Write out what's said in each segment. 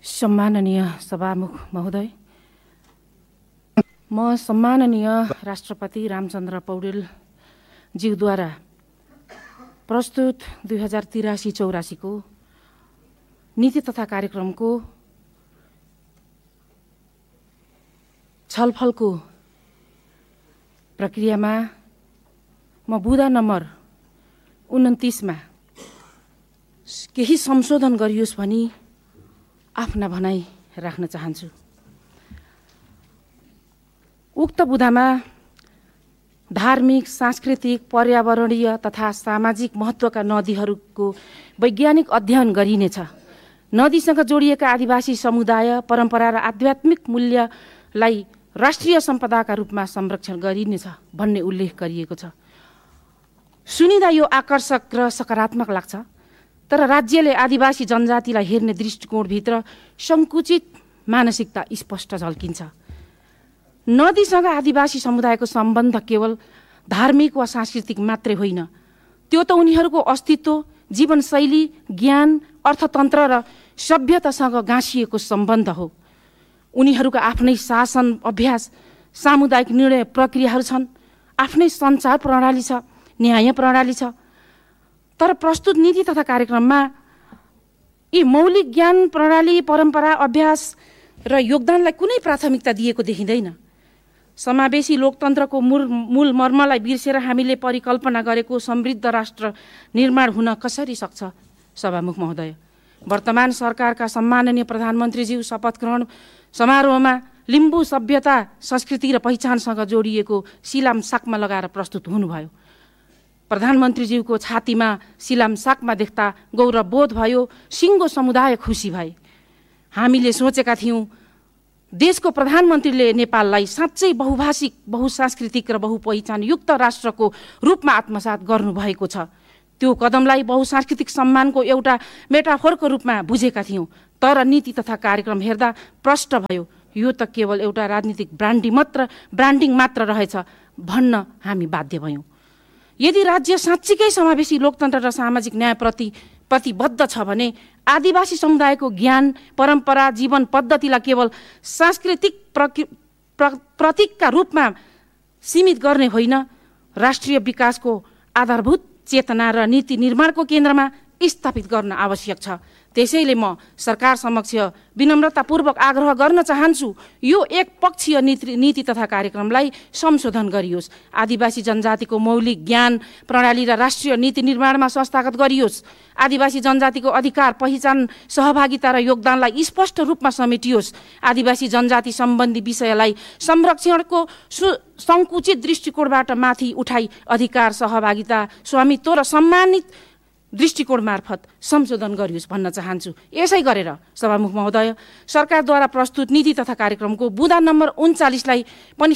सम्माननीय सभामुख महोदय, म सम्माननीय राष्ट्रपति रामचन्द्र पौडेल ज्यूद्वारा प्रस्तुत 2083-84 को नीति तथा कार्यक्रमको छलफलको प्रक्रियामा म बुँदा नम्बर 29 मा केही संशोधन गरियोस् भनी आफ्ना भनाई राख्न चाहन्छु। उक्त बुँदामा धार्मिक, सांस्कृतिक, पर्यावरणीय तथा सामाजिक महत्त्वका नदीहरूको वैज्ञानिक अध्ययन गरिनेछ। नदीसँग जोडिएका आदिवासी समुदाय, परम्परा र आध्यात्मिक मूल्यलाई राष्ट्रिय सम्पदाका रूपमा संरक्षण गरिनेछ भन्ने उल्लेख गरिएको छ। सुनिँदा यो आकर्षक र सकारात्मक लाग्छ, तर राज्यले आदिवासी जनजातिलाई हेर्ने दृष्टिकोणभित्र संकुचित मानसिकता स्पष्ट झल्किन्छ। नदीसँग आदिवासी समुदायको सम्बन्ध केवल धार्मिक वा सांस्कृतिक मात्रै होइन, त्यो त उनीहरूको अस्तित्व, जीवनशैली, ज्ञान, अर्थतन्त्र र सभ्यतासँग गाँसिएको सम्बन्ध हो। उनीहरूका आफ्नै शासन अभ्यास, सामुदायिक निर्णय प्रक्रियाहरू छन्, आफ्नै सञ्चार प्रणाली छ, न्याय प्रणाली छ। तर प्रस्तुत नीति तथा कार्यक्रममा यी मौलिक ज्ञान, प्रणाली, परम्परा, अभ्यास र योगदानलाई कुनै प्राथमिकता दिएको देखिँदैन। समावेशी लोकतन्त्रको मूल मर्मलाई बिर्सेर हामीले परिकल्पना गरेको समृद्ध राष्ट्र निर्माण हुन कसरी सक्छ? सभामुख महोदय, वर्तमान सरकारका सम्माननीय प्रधानमन्त्रीज्यू शपथ ग्रहण समारोहमा लिम्बू सभ्यता, संस्कृति र पहिचानसँग जोडिएको सिलाम साकमा लगाएर प्रस्तुत हुनुभयो। प्रधानमन्त्रीज्यूको छातीमा सिलाम साकमा देख्दा गौरव बोध भयो, सिङ्गो समुदाय खुसी भए। हामीले सोचेका थियौँ देशको प्रधानमन्त्रीले नेपाललाई साँच्चै बहुभाषिक, बहुसांस्कृतिक र बहुपहिचान युक्त राष्ट्रको रूपमा आत्मसात गर्नुभएको छ। त्यो कदमलाई बहुसांस्कृतिक सम्मानको एउटा मेटाफोरको रूपमा बुझेका थियौँ, तर नीति तथा कार्यक्रम हेर्दा प्रष्ट भयो यो त केवल एउटा राजनीतिक ब्रान्डिङ मात्र रहेछ भन्न हामी बाध्य भयौँ। यदि राज्य साँच्चीकै समावेशी लोकतन्त्र र सामाजिक न्यायप्रति प्रतिबद्ध छ भने आदिवासी समुदायको ज्ञान, परम्परा, जीवन पद्धतिलाई केवल सांस्कृतिक प्रतीकका रूपमा सीमित गर्ने होइन, राष्ट्रिय विकासको आधारभूत चेतना र नीति निर्माणको केन्द्रमा स्थापित गर्न आवश्यक छ। त्यसैले म सरकार समक्ष विनम्रतापूर्वक आग्रह गर्न चाहन्छु, यो एक पक्षीय नीति तथा कार्यक्रमलाई संशोधन गरियोस्। आदिवासी जनजातिको मौलिक ज्ञान, प्रणाली र राष्ट्रिय नीति निर्माणमा संस्थागत गरियोस्। आदिवासी जनजातिको अधिकार, पहिचान, सहभागिता र योगदानलाई स्पष्ट रूपमा समेटियोस्। आदिवासी जनजाति सम्बन्धी विषयलाई संरक्षणको संकुचित दृष्टिकोणबाट माथि उठाई अधिकार, सहभागिता, स्वामित्व र सम्मानित दृष्टिकोण मार्फत संशोधन गरियोस् भन्न चाहन्छु। यसै गरेर सभामुख महोदय, सरकारद्वारा प्रस्तुत नीति तथा कार्यक्रमको बुँदा नम्बर 39लाई पनि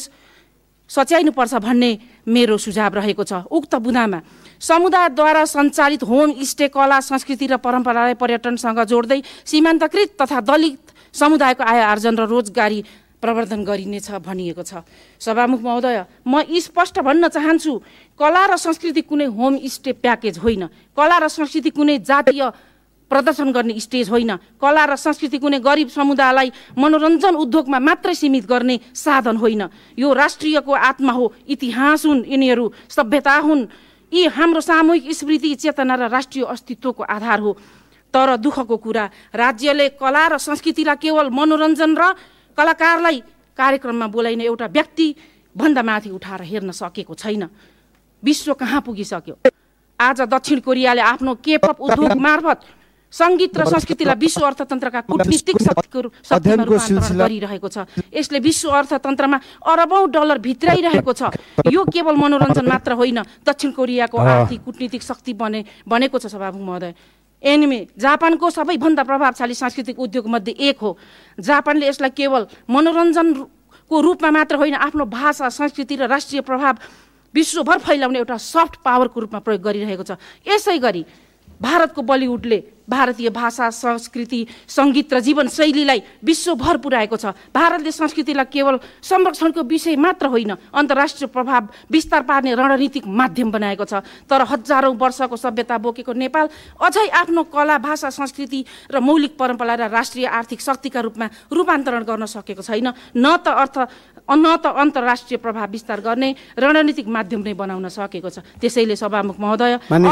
सच्याइनुपर्छ भन्ने मेरो सुझाव रहेको छ। उक्त बुँदामा समुदायद्वारा सञ्चालित होम स्टे कला, संस्कृति र परम्परालाई पर्यटनसँग जोड्दै सीमान्तकृत तथा दलित समुदायको आय आर्जन र रोजगारी प्रवर्धन गरिनेछ भनिएको छ। सभामुख महोदय, म स्पष्ट भन्न चाहन्छु, कला र संस्कृति कुनै होम स्टे प्याकेज होइन, कला र संस्कृति कुनै जातीय प्रदर्शन गर्ने स्टेज होइन, कला र संस्कृति कुनै गरिब समुदायलाई मनोरञ्जन उद्योगमा मात्रै सीमित गर्ने साधन होइन। यो राष्ट्रियको आत्मा हो, इतिहास हुन्, यिनीहरू सभ्यता हुन्। यी हाम्रो सामूहिक स्मृति, चेतना र राष्ट्रिय अस्तित्वको आधार हो। तर दुःखको कुरा, राज्यले कला र संस्कृतिलाई केवल मनोरञ्जन र कलाकारलाई कार्यक्रममा बोलाइने एउटा व्यक्ति भन्दा माथि उठाएर हेर्न सकेको छैन। विश्व कहाँ पुगिसक्यो? आज दक्षिण कोरियाले आफ्नो केपअप उद्योग मार्फत सङ्गीत र संस्कृतिलाई विश्व अर्थतन्त्रका कूटनीतिक शक्तिमा रूपान्तरण गरिरहेको छ। यसले विश्व अर्थतन्त्रमा अरबौं डलर भित्राइरहेको छ। यो केवल मनोरञ्जन मात्र होइन, दक्षिण कोरियाको आर्थिक कूटनीतिक शक्ति बनेको छ। सभामुख महोदय, एनिमे जापानको सबैभन्दा प्रभावशाली सांस्कृतिक उद्योग मध्ये एक हो। जापानले यसलाई केवल मनोरञ्जनको रूपमा मात्र होइन, आफ्नो भाषा, संस्कृति र राष्ट्रिय प्रभाव विश्वभर फैलाउने एउटा सफ्ट पावरको रूपमा प्रयोग गरिरहेको छ। यसै गरी भारतको बलिउडले भारतीय भाषा, संस्कृति, सङ्गीत र जीवनशैलीलाई विश्वभर पुर्याएको छ। भारतले संस्कृतिलाई केवल संरक्षणको विषय मात्र होइन, अन्तर्राष्ट्रिय प्रभाव विस्तार पार्ने रणनीतिक माध्यम बनाएको छ। तर हजारौँ वर्षको सभ्यता बोकेको नेपाल अझै आफ्नो कला, भाषा, संस्कृति र मौलिक परम्परालाई राष्ट्रिय आर्थिक शक्तिका रूपमा रूपान्तरण गर्न सकेको छैन, न त अन्तर्राष्ट्रिय प्रभाव विस्तार गर्ने रणनीतिक माध्यम नै बनाउन सकेको छ। त्यसैले सभामुख महोदय,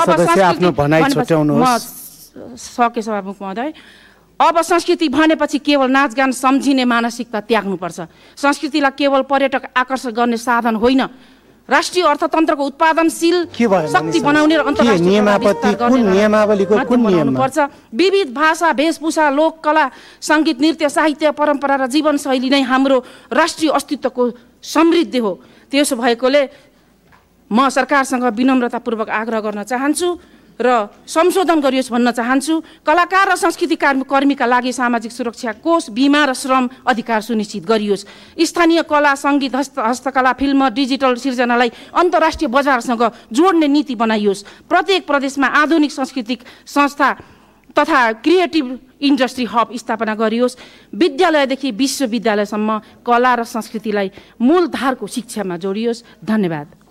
सभामुख महोदय, अब संस्कृति भनेपछि केवल नाचगान सम्झिने मानसिकता त्याग्नुपर्छ। संस्कृतिलाई केवल पर्यटक आकर्षण गर्ने साधन होइन, राष्ट्रिय अर्थतन्त्रको उत्पादनशील शक्ति बनाउने र अन्तर्राष्ट्रिय बनाउनुपर्छ। विविध भाषा, वेशभूषा, लोककला, सङ्गीत, नृत्य, साहित्य, परम्परा र जीवनशैली नै हाम्रो राष्ट्रिय अस्तित्वको समृद्धि हो। त्यसो भएकोले म सरकारसँग विनम्रतापूर्वक आग्रह गर्न चाहन्छु र संशोधन गरियोस् भन्न चाहन्छु। कलाकार र संस्कृति कर्मीका लागि सामाजिक सुरक्षा कोष, बिमा र श्रम अधिकार सुनिश्चित गरियोस्। स्थानीय कला, सङ्गीत, हस्तकला, फिल्म, डिजिटल सिर्जनालाई अन्तर्राष्ट्रिय बजारसँग जोड्ने नीति बनाइयोस्। प्रत्येक प्रदेशमा आधुनिक सांस्कृतिक संस्था तथा क्रिएटिभ इन्डस्ट्री हब स्थापना गरियोस्। विद्यालयदेखि विश्वविद्यालयसम्म कला र संस्कृतिलाई मूलधारको शिक्षामा जोडियोस्। धन्यवाद।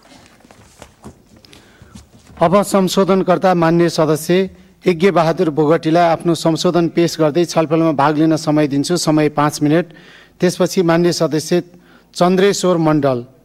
अब संशोधनकर्ता मान्य सदस्य यज्ञ बहादुर बोगटीलाई आफ्नो संशोधन पेश गर्दै छलफलमा भाग लिन समय दिन्छु। समय 5 मिनट। त्यसपछि मान्य सदस्य चन्द्रेश्वर मण्डल